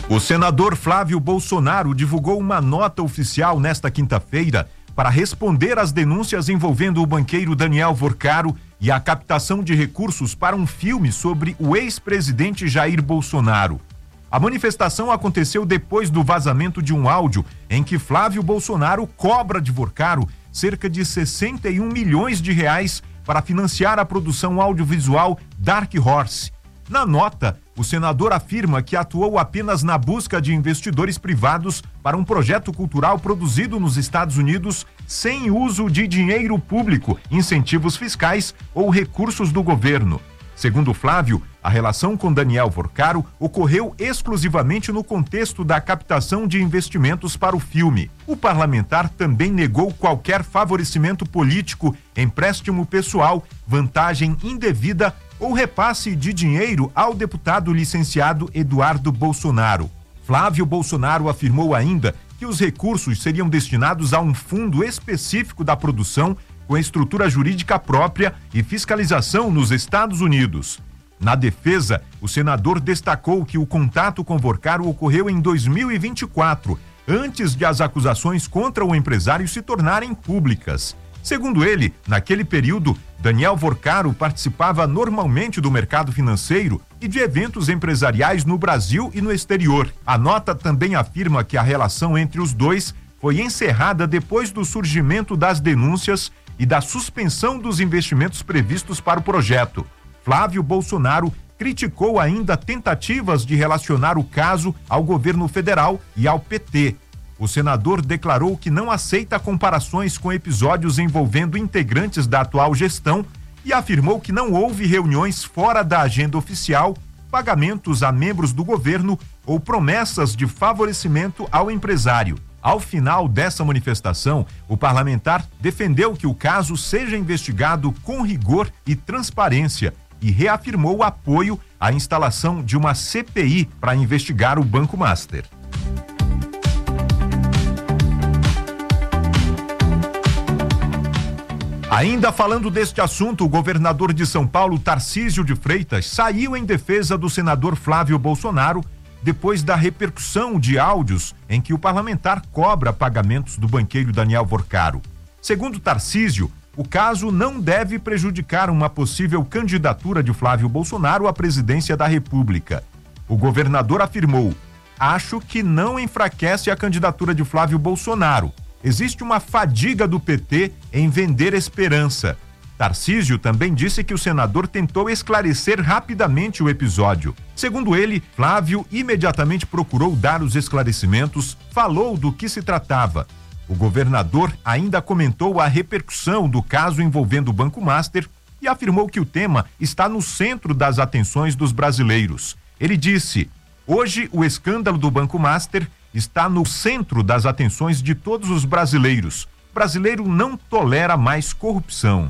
O senador Flávio Bolsonaro divulgou uma nota oficial nesta quinta-feira para responder às denúncias envolvendo o banqueiro Daniel Vorcaro e a captação de recursos para um filme sobre o ex-presidente Jair Bolsonaro. A manifestação aconteceu depois do vazamento de um áudio em que Flávio Bolsonaro cobra de Vorcaro cerca de 61 milhões de reais para financiar a produção audiovisual Dark Horse. Na nota, o senador afirma que atuou apenas na busca de investidores privados para um projeto cultural produzido nos Estados Unidos sem uso de dinheiro público, incentivos fiscais ou recursos do governo. Segundo Flávio, a relação com Daniel Vorcaro ocorreu exclusivamente no contexto da captação de investimentos para o filme. O parlamentar também negou qualquer favorecimento político, empréstimo pessoal, vantagem indevida ou repasse de dinheiro ao deputado licenciado Eduardo Bolsonaro. Flávio Bolsonaro afirmou ainda que os recursos seriam destinados a um fundo específico da produção com estrutura jurídica própria e fiscalização nos Estados Unidos. Na defesa, o senador destacou que o contato com Vorcaro ocorreu em 2024, antes de as acusações contra o empresário se tornarem públicas. Segundo ele, naquele período, Daniel Vorcaro participava normalmente do mercado financeiro e de eventos empresariais no Brasil e no exterior. A nota também afirma que a relação entre os dois foi encerrada depois do surgimento das denúncias e da suspensão dos investimentos previstos para o projeto. Flávio Bolsonaro criticou ainda tentativas de relacionar o caso ao governo federal e ao PT. O senador declarou que não aceita comparações com episódios envolvendo integrantes da atual gestão e afirmou que não houve reuniões fora da agenda oficial, pagamentos a membros do governo ou promessas de favorecimento ao empresário. Ao final dessa manifestação, o parlamentar defendeu que o caso seja investigado com rigor e transparência e reafirmou o apoio à instalação de uma CPI para investigar o Banco Master. Ainda falando deste assunto, o governador de São Paulo, Tarcísio de Freitas, saiu em defesa do senador Flávio Bolsonaro depois da repercussão de áudios em que o parlamentar cobra pagamentos do banqueiro Daniel Vorcaro. Segundo Tarcísio, o caso não deve prejudicar uma possível candidatura de Flávio Bolsonaro à presidência da República. O governador afirmou: "Acho que não enfraquece a candidatura de Flávio Bolsonaro. Existe uma fadiga do PT em vender esperança." Tarcísio também disse que o senador tentou esclarecer rapidamente o episódio. Segundo ele, Flávio imediatamente procurou dar os esclarecimentos, falou do que se tratava. O governador ainda comentou a repercussão do caso envolvendo o Banco Master e afirmou que o tema está no centro das atenções dos brasileiros. Ele disse: "Hoje o escândalo do Banco Master está no centro das atenções de todos os brasileiros. O brasileiro não tolera mais corrupção."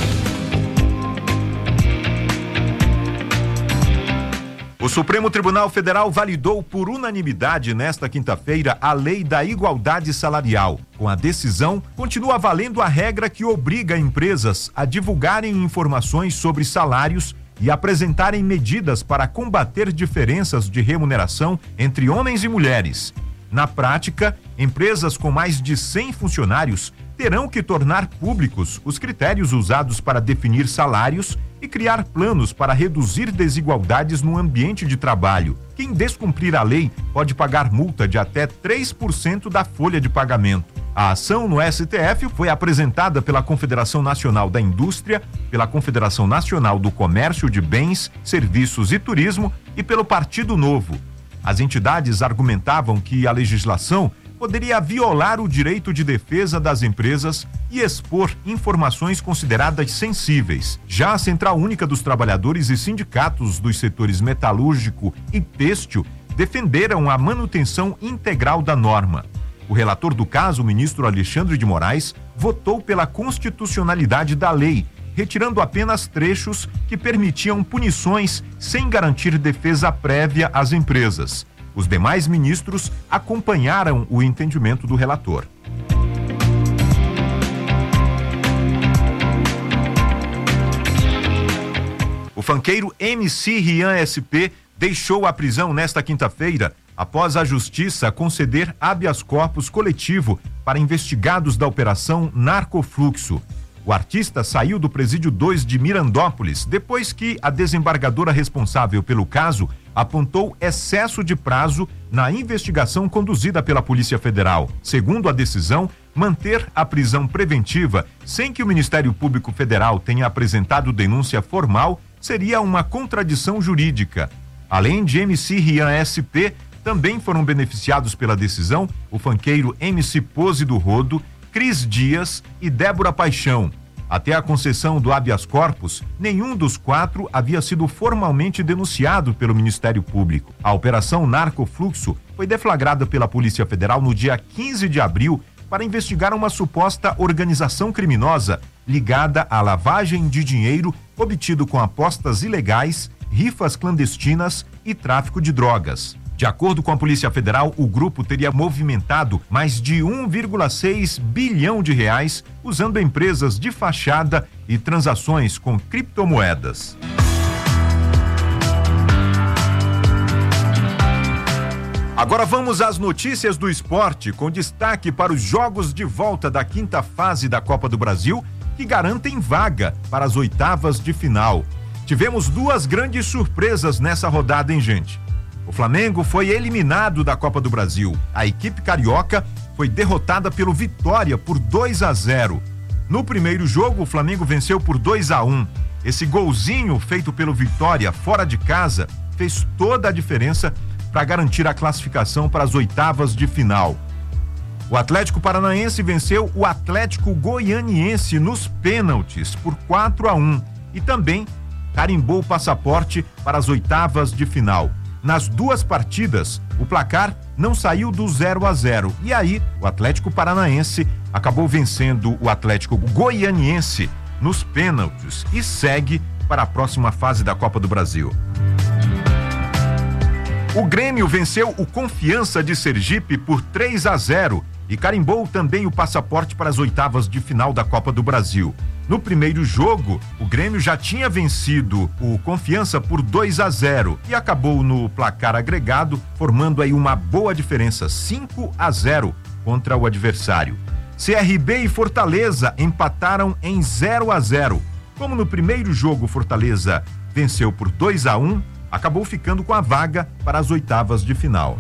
O Supremo Tribunal Federal validou por unanimidade nesta quinta-feira a Lei da Igualdade Salarial. Com a decisão, continua valendo a regra que obriga empresas a divulgarem informações sobre salários e apresentarem medidas para combater diferenças de remuneração entre homens e mulheres. Na prática, empresas com mais de 100 funcionários terão que tornar públicos os critérios usados para definir salários e criar planos para reduzir desigualdades no ambiente de trabalho. Quem descumprir a lei pode pagar multa de até 3% da folha de pagamento. A ação no STF foi apresentada pela Confederação Nacional da Indústria, pela Confederação Nacional do Comércio de Bens, Serviços e Turismo e pelo Partido Novo. As entidades argumentavam que a legislação poderia violar o direito de defesa das empresas e expor informações consideradas sensíveis. Já a Central Única dos Trabalhadores e sindicatos dos setores metalúrgico e têxtil defenderam a manutenção integral da norma. O relator do caso, o ministro Alexandre de Moraes, votou pela constitucionalidade da lei, retirando apenas trechos que permitiam punições sem garantir defesa prévia às empresas. Os demais ministros acompanharam o entendimento do relator. O funkeiro MC Rian SP deixou a prisão nesta quinta-feira após a justiça conceder habeas corpus coletivo para investigados da operação Narcofluxo. O artista saiu do presídio 2 de Mirandópolis depois que a desembargadora responsável pelo caso apontou excesso de prazo na investigação conduzida pela Polícia Federal. Segundo a decisão, manter a prisão preventiva sem que o Ministério Público Federal tenha apresentado denúncia formal seria uma contradição jurídica. Além de MC Rian SP, também foram beneficiados pela decisão o funkeiro MC Pose do Rodo, Cris Dias e Débora Paixão. Até a concessão do habeas corpus, nenhum dos 4 havia sido formalmente denunciado pelo Ministério Público. A operação Narcofluxo foi deflagrada pela Polícia Federal no dia 15 de abril para investigar uma suposta organização criminosa ligada à lavagem de dinheiro obtido com apostas ilegais, rifas clandestinas e tráfico de drogas. De acordo com a Polícia Federal, o grupo teria movimentado mais de 1,6 bilhão de reais usando empresas de fachada e transações com criptomoedas. Agora vamos às notícias do esporte, com destaque para os jogos de volta da quinta fase da Copa do Brasil, que garantem vaga para as oitavas de final. Tivemos 2 grandes surpresas nessa rodada, hein, gente? O Flamengo foi eliminado da Copa do Brasil. A equipe carioca foi derrotada pelo Vitória por 2-0. No primeiro jogo, o Flamengo venceu por 2-1. Esse golzinho feito pelo Vitória fora de casa fez toda a diferença para garantir a classificação para as oitavas de final. O Atlético Paranaense venceu o Atlético Goianiense nos pênaltis por 4-1 e também carimbou o passaporte para as oitavas de final. Nas 2 partidas, o placar não saiu do 0-0. E aí, o Atlético Paranaense acabou vencendo o Atlético Goianiense nos pênaltis e segue para a próxima fase da Copa do Brasil. O Grêmio venceu o Confiança de Sergipe por 3-0 e carimbou também o passaporte para as oitavas de final da Copa do Brasil. No primeiro jogo, o Grêmio já tinha vencido o Confiança por 2-0 e acabou no placar agregado, formando aí uma boa diferença, 5-0 contra o adversário. CRB e Fortaleza empataram em 0-0. Como no primeiro jogo Fortaleza venceu por 2-1, acabou ficando com a vaga para as oitavas de final.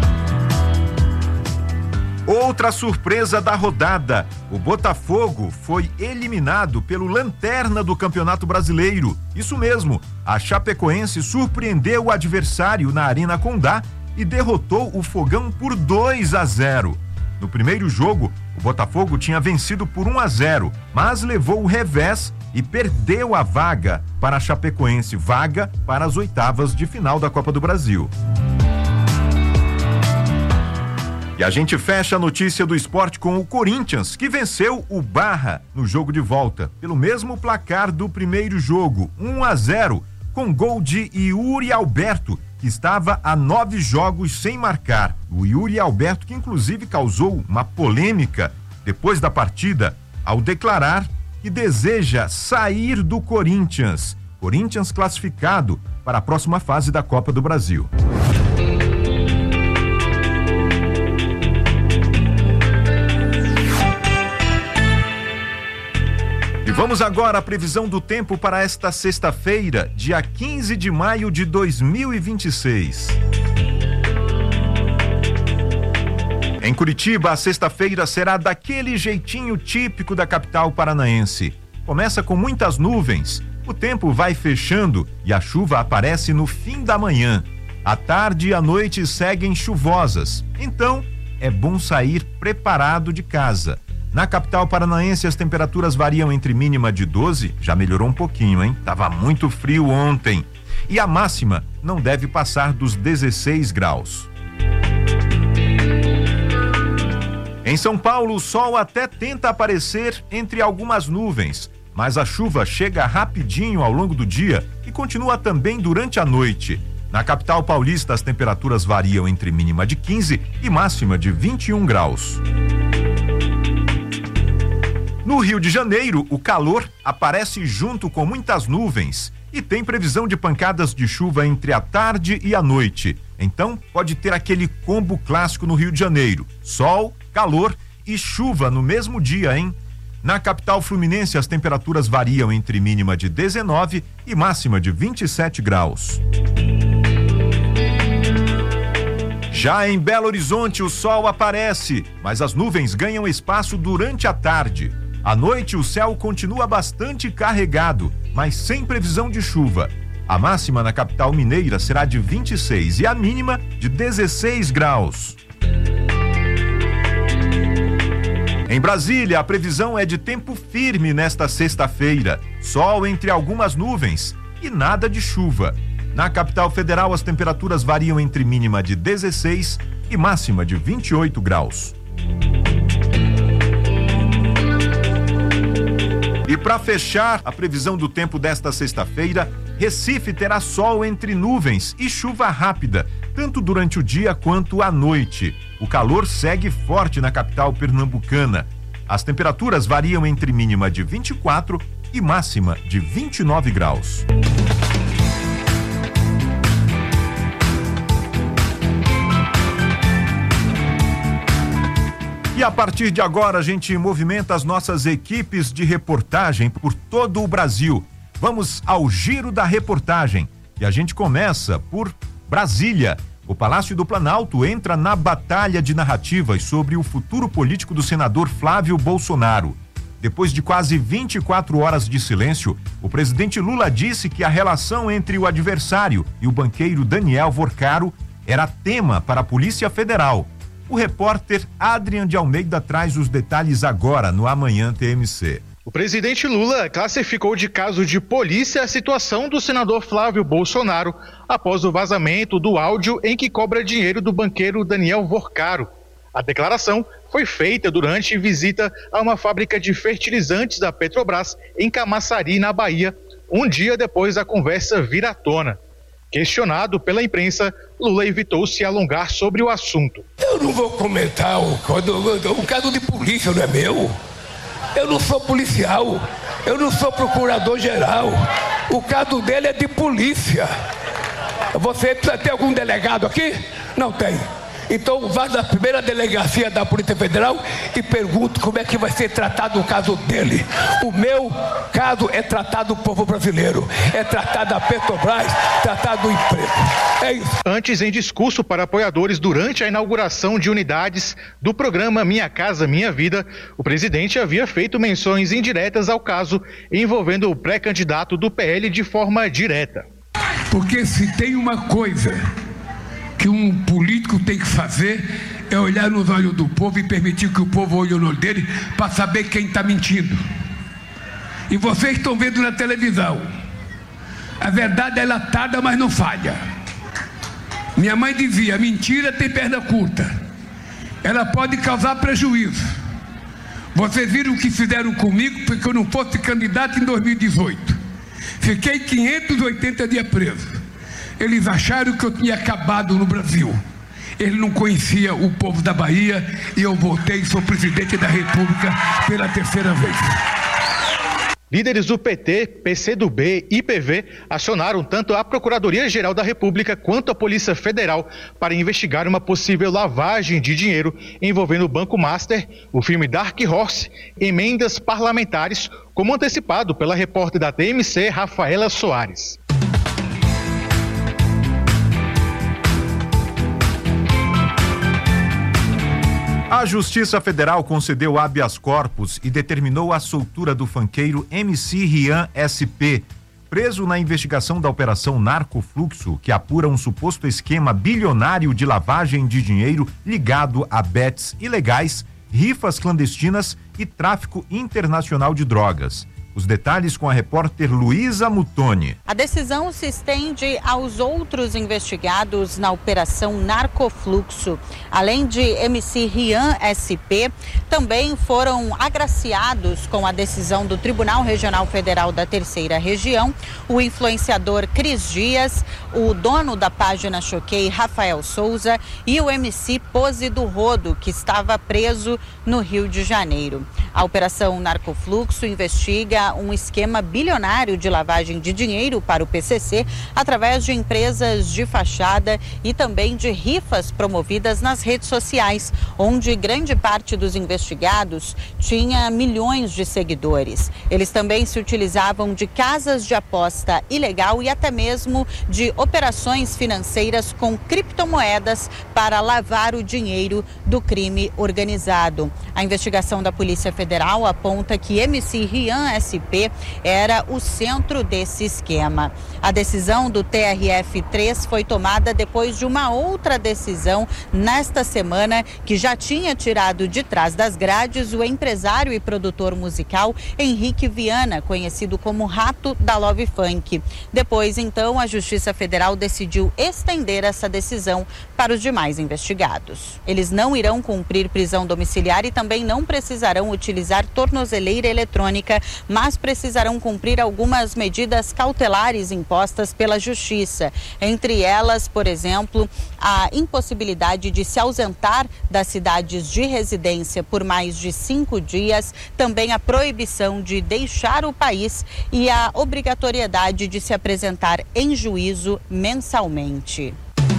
Outra surpresa da rodada, o Botafogo foi eliminado pelo lanterna do Campeonato Brasileiro. Isso mesmo, a Chapecoense surpreendeu o adversário na Arena Condá e derrotou o Fogão por 2-0. No primeiro jogo, o Botafogo tinha vencido por 1-0, mas levou o revés e perdeu a vaga para a Chapecoense, vaga para as oitavas de final da Copa do Brasil. E a gente fecha a notícia do esporte com o Corinthians, que venceu o Barra no jogo de volta, pelo mesmo placar do primeiro jogo, 1-0, com gol de Yuri Alberto, que estava há 9 jogos sem marcar. O Yuri Alberto, que inclusive causou uma polêmica depois da partida, ao declarar que deseja sair do Corinthians. Corinthians classificado para a próxima fase da Copa do Brasil. E vamos agora à previsão do tempo para esta sexta-feira, dia 15 de maio de 2026. Em Curitiba, a sexta-feira será daquele jeitinho típico da capital paranaense. Começa com muitas nuvens, o tempo vai fechando e a chuva aparece no fim da manhã. A tarde e a noite seguem chuvosas, então é bom sair preparado de casa. Na capital paranaense, as temperaturas variam entre mínima de 12, já melhorou um pouquinho, hein? Tava muito frio ontem. E a máxima não deve passar dos 16 graus. Em São Paulo, o sol até tenta aparecer entre algumas nuvens, mas a chuva chega rapidinho ao longo do dia e continua também durante a noite. Na capital paulista, as temperaturas variam entre mínima de 15 e máxima de 21 graus. No Rio de Janeiro, o calor aparece junto com muitas nuvens E tem previsão de pancadas de chuva entre a tarde e a noite. Então, pode ter aquele combo clássico no Rio de Janeiro: sol, calor e chuva no mesmo dia, hein? Na capital fluminense, as temperaturas variam entre mínima de 19 e máxima de 27 graus. Já em Belo Horizonte, o sol aparece, mas as nuvens ganham espaço durante a tarde. À noite, o céu continua bastante carregado, mas sem previsão de chuva. A máxima na capital mineira será de 26 e a mínima de 16 graus. Em Brasília, a previsão é de tempo firme nesta sexta-feira. Sol entre algumas nuvens e nada de chuva. Na capital federal, as temperaturas variam entre mínima de 16 e máxima de 28 graus. E para fechar a previsão do tempo desta sexta-feira, Recife terá sol entre nuvens e chuva rápida, tanto durante o dia quanto à noite. O calor segue forte na capital pernambucana. As temperaturas variam entre mínima de 24 e máxima de 29 graus. E a partir de agora a gente movimenta as nossas equipes de reportagem por todo o Brasil. Vamos ao giro da reportagem e a gente começa por Brasília. O Palácio do Planalto entra na batalha de narrativas sobre o futuro político do senador Flávio Bolsonaro. Depois de quase 24 horas de silêncio, o presidente Lula disse que a relação entre o adversário e o banqueiro Daniel Vorcaro era tema para a Polícia Federal. O repórter Adrian de Almeida traz os detalhes agora no Amanhã TMC. O presidente Lula classificou de caso de polícia a situação do senador Flávio Bolsonaro após o vazamento do áudio em que cobra dinheiro do banqueiro Daniel Vorcaro. A declaração foi feita durante visita a uma fábrica de fertilizantes da Petrobras em Camaçari, na Bahia, um dia depois da conversa vir à tona. Questionado pela imprensa, Lula evitou se alongar sobre o assunto. Eu não vou comentar o caso de polícia, não é meu. Eu não sou policial, eu não sou procurador-geral. O caso dele é de polícia. Você precisa ter algum delegado aqui? Não tem. Então vá na primeira delegacia da Polícia Federal e pergunte como é que vai ser tratado o caso dele. O meu caso é tratado do povo brasileiro, é tratado da Petrobras, tratado do emprego. É isso. Antes, em discurso para apoiadores durante a inauguração de unidades do programa Minha Casa Minha Vida, o presidente havia feito menções indiretas ao caso envolvendo o pré-candidato do PL de forma direta. Porque se tem uma coisa que um político tem que fazer é olhar nos olhos do povo e permitir que o povo olhe no olho dele para saber quem está mentindo. E vocês estão vendo na televisão. A verdade é latada, mas não falha. Minha mãe dizia: mentira tem perna curta. Ela pode causar prejuízo. Vocês viram o que fizeram comigo porque eu não fosse candidato em 2018. Fiquei 580 dias preso. Eles acharam que eu tinha acabado no Brasil. Eles não conheciam o povo da Bahia e eu voltei e sou presidente da República pela terceira vez. Líderes do PT, PCdoB e PV acionaram tanto a Procuradoria-Geral da República quanto a Polícia Federal para investigar uma possível lavagem de dinheiro envolvendo o Banco Master, o filme Dark Horse, emendas parlamentares, como antecipado pela repórter da TMC, Rafaela Soares. A Justiça Federal concedeu habeas corpus e determinou a soltura do funkeiro MC Rian SP, preso na investigação da Operação Narcofluxo, que apura um suposto esquema bilionário de lavagem de dinheiro ligado a bets ilegais, rifas clandestinas e tráfico internacional de drogas. Os detalhes com a repórter Luísa Mutoni. A decisão se estende aos outros investigados na Operação Narcofluxo. Além de MC Rian SP, também foram agraciados com a decisão do Tribunal Regional Federal da Terceira Região o influenciador Cris Dias, o dono da página Choquei, Rafael Souza, e o MC Pose do Rodo, que estava preso no Rio de Janeiro. A Operação Narcofluxo investiga havia um esquema bilionário de lavagem de dinheiro para o PCC através de empresas de fachada e também de rifas promovidas nas redes sociais, onde grande parte dos investigados tinha milhões de seguidores. Eles também se utilizavam de casas de aposta ilegal e até mesmo de operações financeiras com criptomoedas para lavar o dinheiro do crime organizado. A investigação da Polícia Federal aponta que MC Rian SP era o centro desse esquema. A decisão do TRF3 foi tomada depois de uma outra decisão nesta semana que já tinha tirado de trás das grades o empresário e produtor musical Henrique Viana, conhecido como Rato da Love Funk. Depois, então, a Justiça Federal decidiu estender essa decisão para os demais investigados. Eles não irão cumprir prisão domiciliar e também não precisarão utilizar tornozeleira eletrônica, mas precisarão cumprir algumas medidas cautelares impostas pela Justiça. Entre elas, por exemplo, a impossibilidade de se ausentar das cidades de residência por mais de 5 dias, também a proibição de deixar o país e a obrigatoriedade de se apresentar em juízo mensalmente.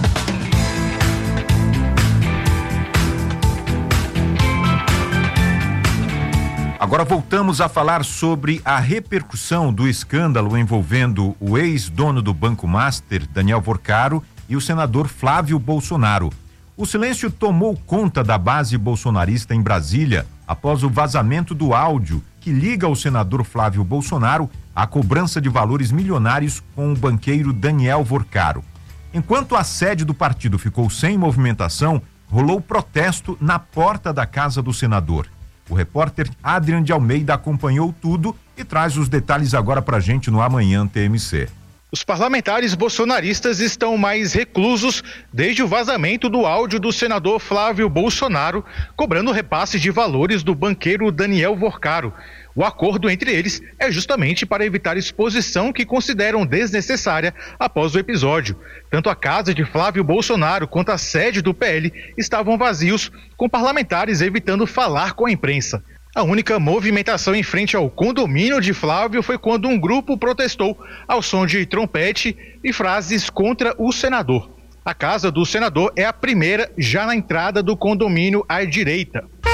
Agora voltamos a falar sobre a repercussão do escândalo envolvendo o ex-dono do Banco Master, Daniel Vorcaro, e o senador Flávio Bolsonaro. O silêncio tomou conta da base bolsonarista em Brasília após o vazamento do áudio que liga o senador Flávio Bolsonaro à cobrança de valores milionários com o banqueiro Daniel Vorcaro. Enquanto a sede do partido ficou sem movimentação, rolou protesto na porta da casa do senador. O repórter Adrian de Almeida acompanhou tudo e traz os detalhes agora pra gente no Amanhã TMC. Os parlamentares bolsonaristas estão mais reclusos desde o vazamento do áudio do senador Flávio Bolsonaro cobrando repasse de valores do banqueiro Daniel Vorcaro. O acordo entre eles é justamente para evitar exposição que consideram desnecessária após o episódio. Tanto a casa de Flávio Bolsonaro quanto a sede do PL estavam vazios, com parlamentares evitando falar com a imprensa. A única movimentação em frente ao condomínio de Flávio foi quando um grupo protestou ao som de trompete e frases contra o senador. A casa do senador é a primeira já na entrada do condomínio à direita.